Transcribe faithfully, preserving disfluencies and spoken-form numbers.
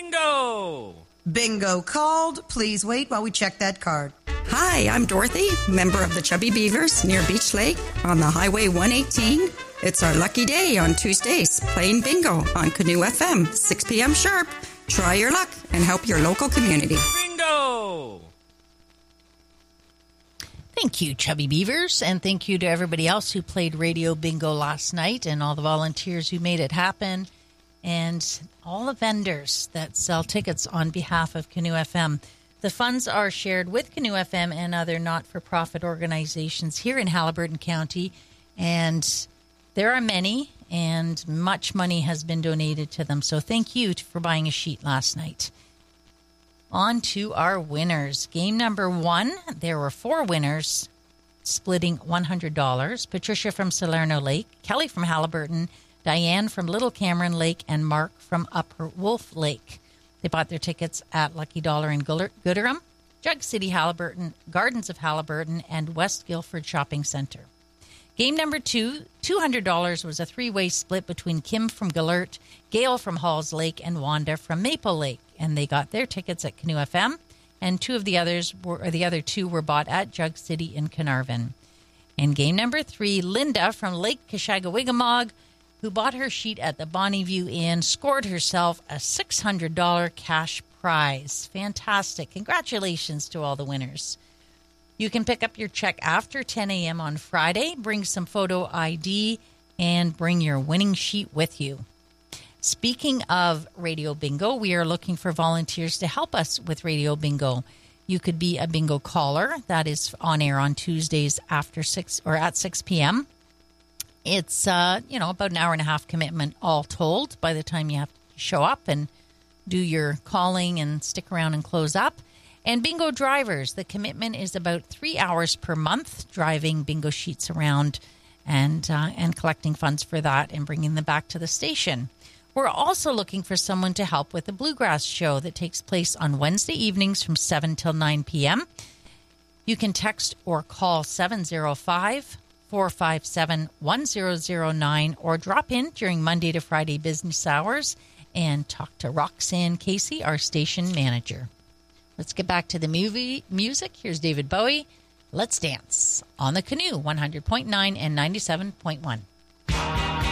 Bingo! Bingo called. Please wait while we check that card. Hi, I'm Dorothy, member of the Chubby Beavers near Beach Lake on the Highway one eighteen. It's our lucky day on Tuesdays, playing bingo on Canoe F M, six p.m. sharp. Try your luck and help your local community. Bingo! Thank you, Chubby Beavers, and thank you to everybody else who played Radio Bingo last night and all the volunteers who made it happen and all the vendors that sell tickets on behalf of Canoe F M. The funds are shared with Canoe F M and other not-for-profit organizations here in Haliburton County, and there are many, and much money has been donated to them. So thank you for buying a sheet last night. On to our winners. Game number one, there were four winners splitting one hundred dollars. Patricia from Salerno Lake, Kelly from Haliburton, Diane from Little Cameron Lake, and Mark from Upper Wolf Lake. They bought their tickets at Lucky Dollar in Gooderham, Jug City, Haliburton, Gardens of Haliburton, and West Guilford Shopping Centre. Game number two, two hundred dollars was a three-way split between Kim from Gellert, Gail from Halls Lake, and Wanda from Maple Lake. And they got their tickets at Canoe F M. And two of the others were, or the other two were bought at Jug City in Carnarvon. And game number three, Linda from Lake Kashagawigamog, who bought her sheet at the Bonneview Inn, scored herself a six hundred dollars cash prize. Fantastic. Congratulations to all the winners. You can pick up your check after ten a.m. on Friday. Bring some photo I D and bring your winning sheet with you. Speaking of Radio Bingo, we are looking for volunteers to help us with Radio Bingo. You could be a bingo caller. That is on air on Tuesdays after six or at six p.m. It's, uh, you know, about an hour and a half commitment all told by the time you have to show up and do your calling and stick around and close up. And bingo drivers, the commitment is about three hours per month, driving bingo sheets around and uh, and collecting funds for that and bringing them back to the station. We're also looking for someone to help with the Bluegrass Show that takes place on Wednesday evenings from seven till nine p.m. You can text or call seven oh five, four five seven, one zero zero nine or drop in during Monday to Friday business hours and talk to Roxanne Casey, our station manager. Let's get back to the movie music. Here's David Bowie. Let's Dance on the Canoe, one hundred point nine and ninety-seven point one.